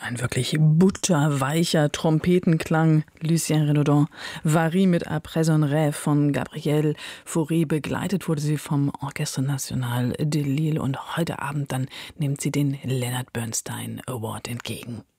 Ein wirklich butterweicher Trompetenklang. Lucien Renaudin, Varie mit Après un rêve von Gabriel Fauré. Begleitet wurde sie vom Orchestre National de Lille. Und heute Abend dann nimmt sie den Leonard Bernstein Award entgegen.